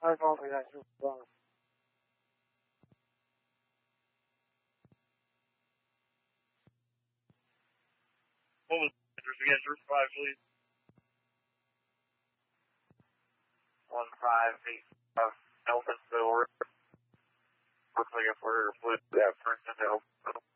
I call me that. What was the again? 5, please. 1585 Elphinsville. Looks like if we're with that person to help.